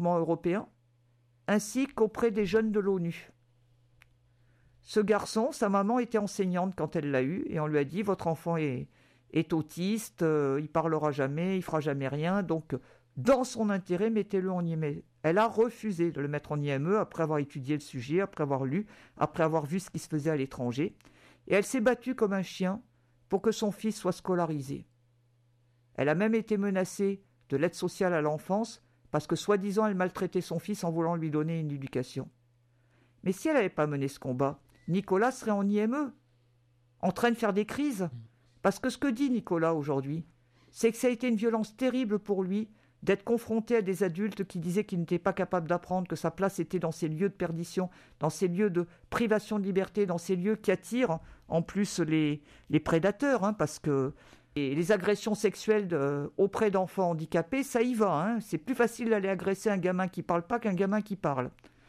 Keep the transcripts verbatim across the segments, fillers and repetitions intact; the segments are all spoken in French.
mouvement européen, ainsi qu'auprès des jeunes de l'ONU. Ce garçon, sa maman était enseignante quand elle l'a eu, et on lui a dit « Votre enfant est, est autiste, euh, il parlera jamais, il fera jamais rien, donc dans son intérêt, mettez-le en I M E ». Elle a refusé de le mettre en I M E après avoir étudié le sujet, après avoir lu, après avoir vu ce qui se faisait à l'étranger. Et elle s'est battue comme un chien pour que son fils soit scolarisé. Elle a même été menacée de l'aide sociale à l'enfance parce que soi-disant elle maltraitait son fils en voulant lui donner une éducation. Mais si elle n'avait pas mené ce combat, Nicolas serait en I M E, en train de faire des crises. Parce que ce que dit Nicolas aujourd'hui, c'est que ça a été une violence terrible pour lui d'être confronté à des adultes qui disaient qu'il n'était pas capable d'apprendre, que sa place était dans ces lieux de perdition, dans ces lieux de privation de liberté, dans ces lieux qui attirent en plus les, les prédateurs, hein, parce que et les agressions sexuelles de, auprès d'enfants handicapés, ça y va. Hein, c'est plus facile d'aller agresser un gamin qui ne parle pas qu'un gamin qui parle.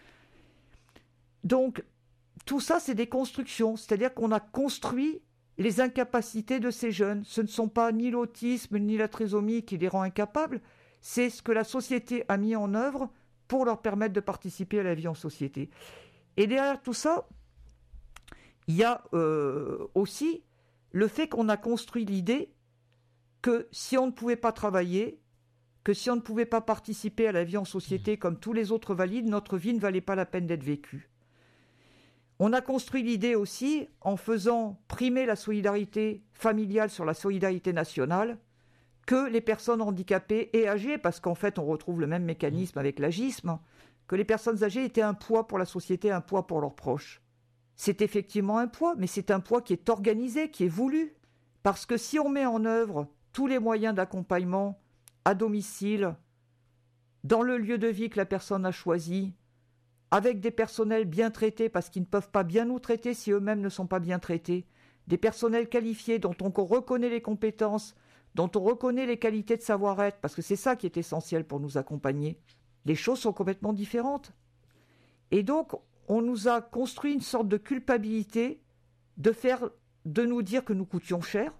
Donc, tout ça, c'est des constructions, c'est-à-dire qu'on a construit les incapacités de ces jeunes. Ce ne sont pas ni l'autisme ni la trisomie qui les rend incapables, c'est ce que la société a mis en œuvre pour leur permettre de participer à la vie en société. Et derrière tout ça, il y a euh, aussi le fait qu'on a construit l'idée que si on ne pouvait pas travailler, que si on ne pouvait pas participer à la vie en société comme tous les autres valides, notre vie ne valait pas la peine d'être vécue. On a construit l'idée aussi, en faisant primer la solidarité familiale sur la solidarité nationale, que les personnes handicapées et âgées, parce qu'en fait on retrouve le même mécanisme avec l'agisme, que les personnes âgées étaient un poids pour la société, un poids pour leurs proches. C'est effectivement un poids, mais c'est un poids qui est organisé, qui est voulu. Parce que si on met en œuvre tous les moyens d'accompagnement à domicile, dans le lieu de vie que la personne a choisi, avec des personnels bien traités, parce qu'ils ne peuvent pas bien nous traiter si eux-mêmes ne sont pas bien traités, des personnels qualifiés dont on reconnaît les compétences, dont on reconnaît les qualités de savoir-être, parce que c'est ça qui est essentiel pour nous accompagner, les choses sont complètement différentes. Et donc, on nous a construit une sorte de culpabilité de faire, de nous dire que nous coûtions cher,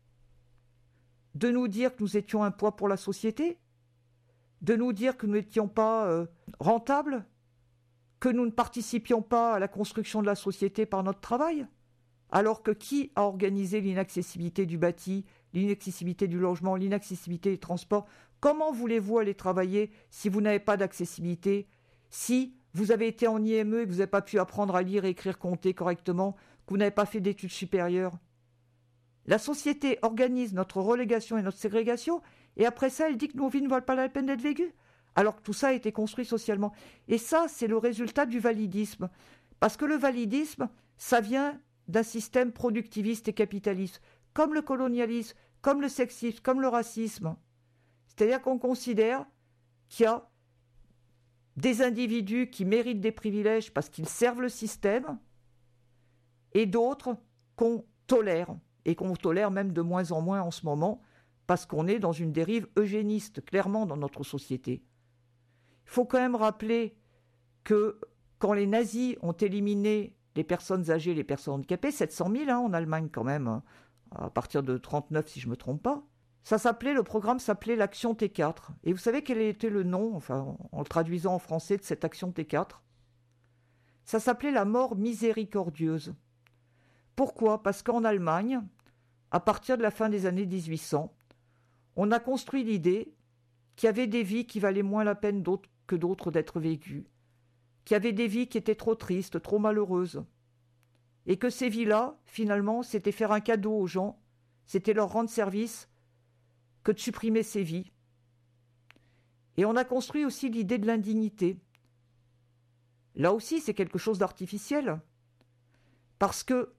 de nous dire que nous étions un poids pour la société, de nous dire que nous n'étions pas euh, rentables, que nous ne participions pas à la construction de la société par notre travail, alors que qui a organisé l'inaccessibilité du bâti, l'inaccessibilité du logement, l'inaccessibilité des transports? Comment voulez-vous aller travailler si vous n'avez pas d'accessibilité, si vous avez été en I M E et que vous n'avez pas pu apprendre à lire, écrire, compter correctement, que vous n'avez pas fait d'études supérieures? La société organise notre relégation et notre ségrégation, et après ça, elle dit que nos vies ne valent pas la peine d'être vécues, alors que tout ça a été construit socialement. Et ça, c'est le résultat du validisme. Parce que le validisme, ça vient d'un système productiviste et capitaliste, comme le colonialisme, comme le sexisme, comme le racisme. C'est-à-dire qu'on considère qu'il y a des individus qui méritent des privilèges parce qu'ils servent le système, et d'autres qu'on tolère, et qu'on tolère même de moins en moins en ce moment, parce qu'on est dans une dérive eugéniste, clairement, dans notre société. Il faut quand même rappeler que quand les nazis ont éliminé les personnes âgées, les personnes handicapées, sept cent mille hein, en Allemagne quand même, à partir de trente-neuf si je ne me trompe pas, ça s'appelait, le programme s'appelait l'Action T quatre. Et vous savez quel était le nom, enfin en le traduisant en français, de cette Action T quatre? Ça s'appelait la mort miséricordieuse. Pourquoi? Parce qu'en Allemagne, à partir de la fin des années dix-huit cents, on a construit l'idée qu'il y avait des vies qui valaient moins la peine d'autres que d'autres d'être vécues, qu'il y avait des vies qui étaient trop tristes, trop malheureuses, et que ces vies-là, finalement, c'était faire un cadeau aux gens, c'était leur rendre service que de supprimer ces vies. Et on a construit aussi l'idée de l'indignité. Là aussi, c'est quelque chose d'artificiel, parce que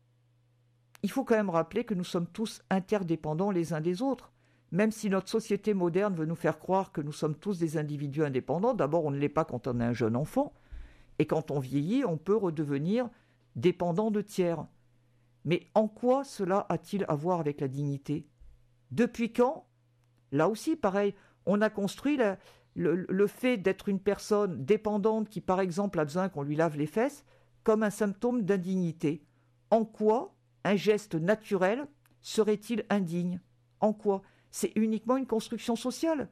il faut quand même rappeler que nous sommes tous interdépendants les uns des autres. Même si notre société moderne veut nous faire croire que nous sommes tous des individus indépendants, d'abord on ne l'est pas quand on est un jeune enfant, et quand on vieillit, on peut redevenir dépendant de tiers. Mais en quoi cela a-t-il à voir avec la dignité? Depuis quand? Là aussi, pareil, on a construit la, le, le fait d'être une personne dépendante qui, par exemple, a besoin qu'on lui lave les fesses, comme un symptôme d'indignité. En quoi un geste naturel serait-il indigne? En quoi? C'est uniquement une construction sociale.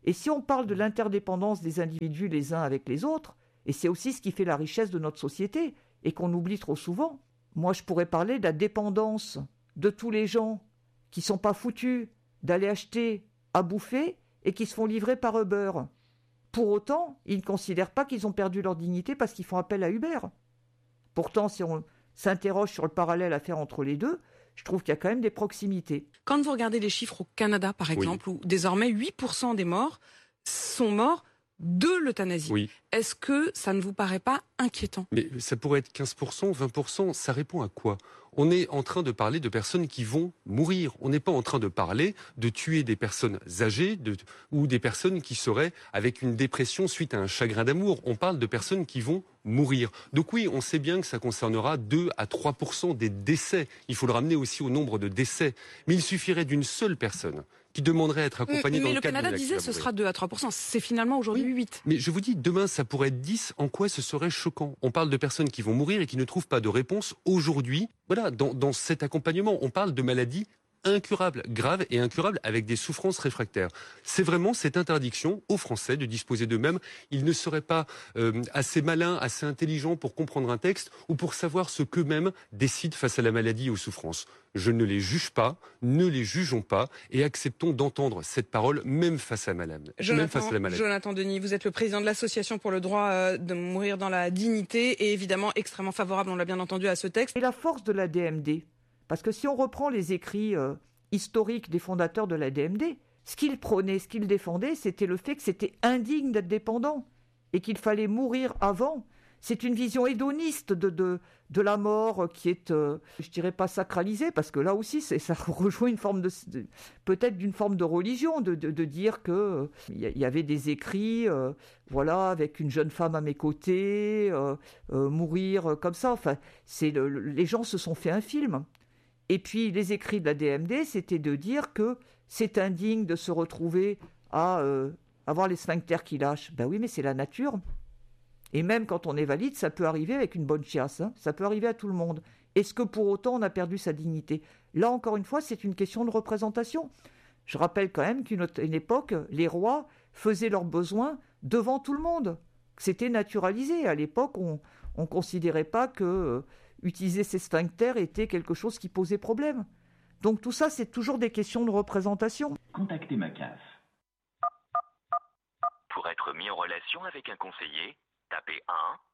Et si on parle de l'interdépendance des individus les uns avec les autres, et c'est aussi ce qui fait la richesse de notre société, et qu'on oublie trop souvent, moi je pourrais parler de la dépendance de tous les gens qui ne sont pas foutus d'aller acheter à bouffer et qui se font livrer par Uber. Pour autant, ils ne considèrent pas qu'ils ont perdu leur dignité parce qu'ils font appel à Uber. Pourtant, si on s'interroge sur le parallèle à faire entre les deux, je trouve qu'il y a quand même des proximités. Quand vous regardez les chiffres au Canada, par exemple, oui. où désormais huit pour cent des morts sont morts de l'euthanasie, oui. Est-ce que ça ne vous paraît pas inquiétant ? Mais ça pourrait être quinze pour cent, vingt pour cent, ça répond à quoi ? On est en train de parler de personnes qui vont mourir. On n'est pas en train de parler de tuer des personnes âgées de, ou des personnes qui seraient avec une dépression suite à un chagrin d'amour. On parle de personnes qui vont mourir. Donc oui, on sait bien que ça concernera deux à trois pour cent des décès. Il faut le ramener aussi au nombre de décès. Mais il suffirait d'une seule personne qui demanderait à être accompagnée mais dans le, le cadre Canada de disait ce sera deux à trois pour cent. C'est finalement aujourd'hui oui. huit. Mais je vous dis, demain, ça pourrait être dix. En quoi ce serait choquant ? On parle de personnes qui vont mourir et qui ne trouvent pas de réponse aujourd'hui. Voilà, dans, dans cet accompagnement, on parle de maladies incurables, graves et incurables avec des souffrances réfractaires. C'est vraiment cette interdiction aux Français de disposer d'eux-mêmes. Ils ne seraient pas euh, assez malins, assez intelligents pour comprendre un texte ou pour savoir ce qu'eux-mêmes décident face à la maladie et aux souffrances. Je ne les juge pas, ne les jugeons pas et acceptons d'entendre cette parole même face à, malade, Jonathan, même face à la maladie. Jonathan Denis, vous êtes le président de l'association pour le droit euh, de mourir dans la dignité et évidemment extrêmement favorable, on l'a bien entendu, à ce texte. Et la force de la D M D, parce que si on reprend les écrits euh, historiques des fondateurs de la D M D, ce qu'ils prônaient, ce qu'ils défendaient, c'était le fait que c'était indigne d'être dépendant et qu'il fallait mourir avant. C'est une vision hédoniste de, de, de la mort qui est, euh, je dirais pas sacralisée, parce que là aussi, c'est, ça rejoint une forme de, de peut-être d'une forme de religion, de, de, de dire que il euh, y, y avait des écrits, euh, voilà, avec une jeune femme à mes côtés, euh, euh, mourir comme ça. Enfin, c'est le, les gens se sont fait un film. Et puis, les écrits de la D M D, c'était de dire que c'est indigne de se retrouver à euh, avoir les sphincters qui lâchent. Ben oui, mais c'est la nature. Et même quand on est valide, ça peut arriver avec une bonne chiasse. Hein. Ça peut arriver à tout le monde. Est-ce que pour autant on a perdu sa dignité ? Là, encore une fois, c'est une question de représentation. Je rappelle quand même qu'une autre, une époque, les rois faisaient leurs besoins devant tout le monde. C'était naturalisé. À l'époque, on ne considérait pas que euh, utiliser ses sphincters était quelque chose qui posait problème. Donc tout ça, c'est toujours des questions de représentation. Contactez ma C A F. Pour être mis en relation avec un conseiller, tapez un.